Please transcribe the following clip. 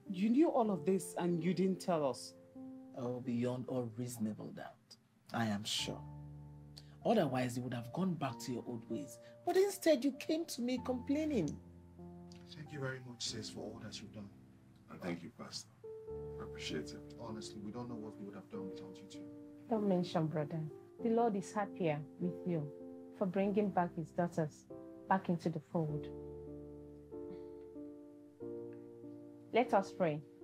You knew all of this and you didn't tell us. Oh, beyond all reasonable doubt. I am sure. Otherwise, you would have gone back to your old ways. But instead, you came to me complaining. Thank you very much, sis, for all that you've done. And thank you, Pastor. I appreciate it. Honestly, we don't know what we would have done without you two. Don't mention, brother. The Lord is happier with you for bringing back his daughters back into the fold. Let us pray.